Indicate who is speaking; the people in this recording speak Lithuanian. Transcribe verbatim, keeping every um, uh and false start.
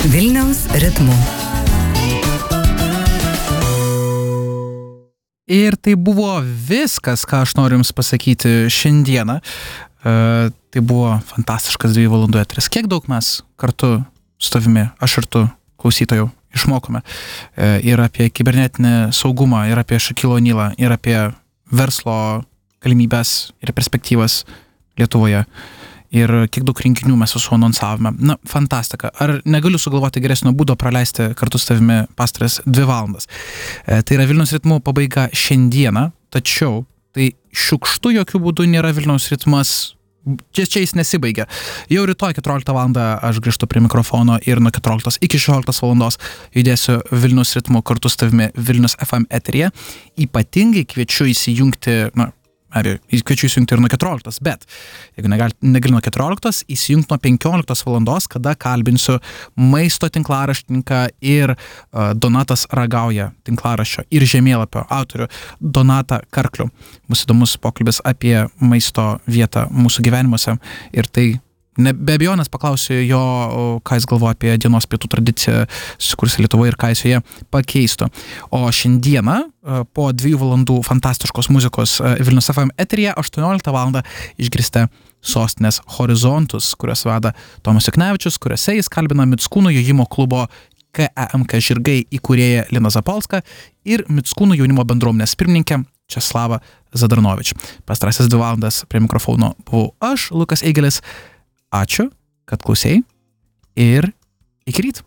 Speaker 1: Vilniaus ritmu.
Speaker 2: Ir tai buvo viskas, ką aš noriu jums pasakyti šiandieną. Uh, tai buvo fantastiškas dviejų valandų eteris. Kiek daug mes kartu su tavimi, aš ir tu, klausytojų, išmokome. Uh, ir apie kibernetinį saugumą, ir apie Šakilo O'Nealą, ir apie verslo galimybės ir perspektyvas Lietuvoje. Ir kiek daug rinkinių mes visų anonsavome. Na, fantastika. Ar negaliu sugalvoti geresnio būdo praleisti kartu su tavimi pastaras dvi valandas. E, tai yra Vilniaus ritmų pabaiga šiandieną, tačiau tai šiukštu jokių būdų nėra Vilniaus ritmas. Čia, čia jis nesibaigia. Jau rytoj keturioliktą valandą aš grįžtu prie mikrofono ir nuo keturioliktos iki šešioliktos valandos judėsiu Vilniaus ritmų kartu su tavimi Vilnius F M eteryje. Ypatingai kviečiu įsijungti, na, ar kviečiu įsijungti ir nuo keturioliktos, bet jeigu negali, negali nuo keturioliktos, įsijungti nuo penkioliktos valandos, kada kalbinsiu maisto tinklaraštininką ir uh, Donatas Ragauja tinklaraščio ir žemėlapio autorių Donatą Karklių. Bus įdomus pokalbis apie maisto vietą mūsų gyvenimuose ir tai ne, be abejonės paklausiu jo, ką jis galvoja apie dienos pietų tradiciją, susikūrusią Lietuvoje ir ką jis joje pakeistų. O šiandieną po dviejų valandų fantastiškos muzikos Vilnius F M eteryje aštuonioliktą valandą išgirsite Sostinės horizontus, kuriuos veda Tomas Juknevičius, kuriuose jis kalbina Mickūnų jojimo klubo K E M K Žirgai įkūrėją Liną Zapolską ir Mickūnų jaunimo bendruomenės pirmininkę Česlavą Zadarnovič. Pastarasis dvi valandas prie mikrofono buvau aš, Lukas Eigelis. Ačiū, kad klausėjai ir iki ryt.